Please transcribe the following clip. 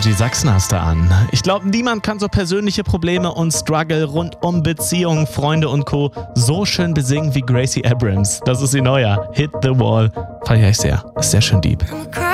Margie Sachsen hast du an. Ich glaube, niemand kann so persönliche Probleme und Struggle rund um Beziehungen, Freunde und Co. so schön besingen wie Gracie Abrams. Das ist ihr neuer Hit the Wall. Feier ich sehr. Ist sehr schön deep.